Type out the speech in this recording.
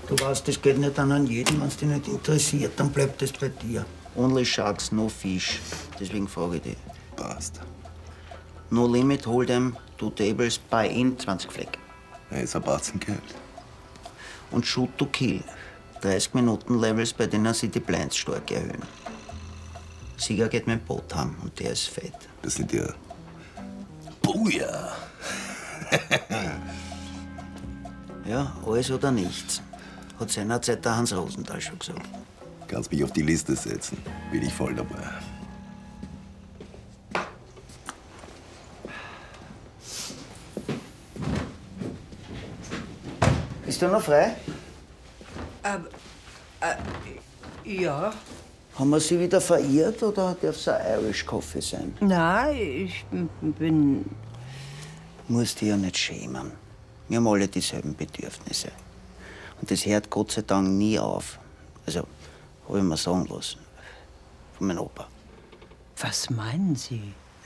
Du weißt, das geht nicht an jeden. Wenn es dich nicht interessiert, dann bleibt es bei dir. Only sharks, no fish. Deswegen frage ich dich. Passt. No limit, hold'em, 2 tables, buy in, 20 Fleck. Er ist ein Batzen Geld. Und shoot to kill. 30 Minuten Levels, bei denen sich die Blinds stark erhöhen. Sieger geht mit dem Boot heim und der ist fett. Das sind ja... Buja! Ja, alles oder nichts. Hat seinerzeit der Hans Rosenthal schon gesagt. Kannst mich auf die Liste setzen. Bin ich voll dabei. Bist du noch frei? Ja. Haben wir sie wieder verirrt oder darf es ein Irish Coffee sein? Nein, ich bin... Musst dich ja nicht schämen. Wir haben alle dieselben Bedürfnisse. Und das hört Gott sei Dank nie auf. Also, habe ich mir sagen lassen. Von meinem Opa. Was meinen Sie?